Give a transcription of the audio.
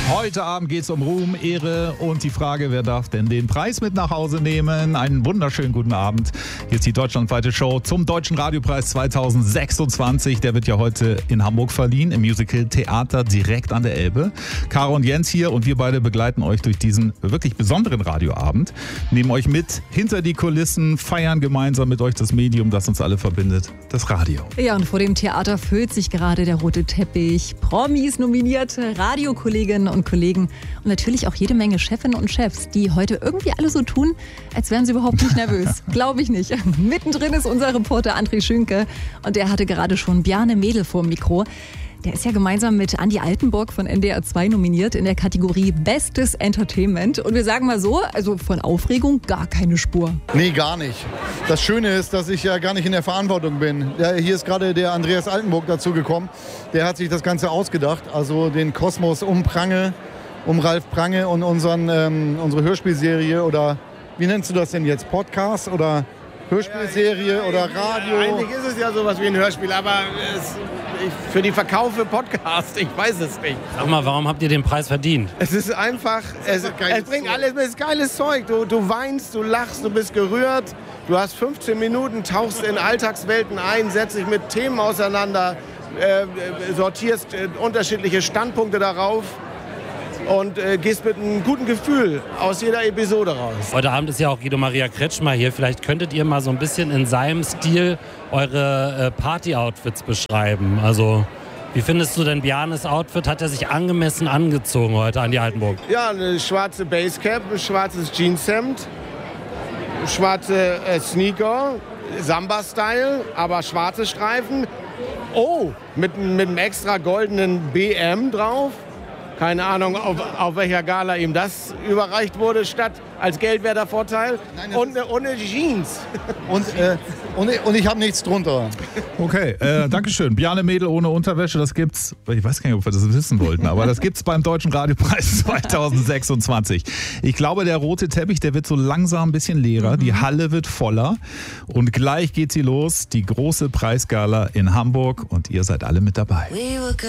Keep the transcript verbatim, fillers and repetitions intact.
Heute Abend geht es um Ruhm, Ehre und die Frage, wer darf denn den Preis mit nach Hause nehmen? Einen wunderschönen guten Abend. Hier ist die deutschlandweite Show zum Deutschen Radiopreis zweitausendsechsundzwanzig. Der wird ja heute in Hamburg verliehen, im Musical Theater direkt an der Elbe. Caro und Jens hier und wir beide begleiten euch durch diesen wirklich besonderen Radioabend. Nehmen euch mit hinter die Kulissen, feiern gemeinsam mit euch das Medium, das uns alle verbindet, das Radio. Ja, und vor dem Theater füllt sich gerade der rote Teppich. Promis nominiert, Radiokolleginnen und Kollegen und natürlich auch jede Menge Chefinnen und Chefs, die heute irgendwie alle so tun, als wären sie überhaupt nicht nervös. Glaube ich nicht. Mittendrin ist unser Reporter André Schünke und der hatte gerade schon Bjarne Mädel vor dem Mikro. Der ist ja gemeinsam mit Andi Altenburg von N D R zwei nominiert in der Kategorie Bestes Entertainment. Und wir sagen mal so, also von Aufregung gar keine Spur. Nee, gar nicht. Das Schöne ist, dass ich ja gar nicht in der Verantwortung bin. Ja, hier ist gerade der Andreas Altenburg dazu gekommen. Der hat sich das Ganze ausgedacht. Also den Kosmos um Prange, um Ralf Prange und unseren, ähm, unsere Hörspielserie oder wie nennst du das denn jetzt? Podcast oder Hörspielserie ja, oder Radio? Ja, eigentlich ist es ja sowas wie ein Hörspiel, aber es, ich, für die Verkaufe Podcast, ich weiß es nicht. Sag mal, warum habt ihr den Preis verdient? Es ist einfach, es, es bringt alles, es ist geiles Zeug. Du, du weinst, du lachst, du bist gerührt. Du hast fünfzehn Minuten, tauchst in Alltagswelten ein, setzt dich mit Themen auseinander, äh, sortierst äh, unterschiedliche Standpunkte darauf. Und äh, gehst mit einem guten Gefühl aus jeder Episode raus. Heute Abend ist ja auch Guido Maria Kretschmer hier. Vielleicht könntet ihr mal so ein bisschen in seinem Stil eure äh, Party-Outfits beschreiben. Also, wie findest du denn Bjarnes Outfit? Hat er sich angemessen angezogen heute, Andi Altenburg? Ja, eine schwarze Basecap, ein schwarzes Jeanshemd, schwarze äh, Sneaker, Samba-Style, aber schwarze Streifen. Oh, mit, mit einem extra goldenen B M drauf. Keine Ahnung, auf, auf welcher Gala ihm das überreicht wurde, statt als Geldwertervorteil. Und, und eine Jeans. Und, äh, und, und ich habe nichts drunter. Okay, äh, Dankeschön. Bjarne Mädel ohne Unterwäsche, das gibt's, ich weiß gar nicht, ob wir das wissen wollten, aber das gibt's beim Deutschen Radiopreis zweitausendsechsundzwanzig. Ich glaube, der rote Teppich, der wird so langsam ein bisschen leerer, die Halle wird voller und gleich geht sie los, die große Preisgala in Hamburg und ihr seid alle mit dabei.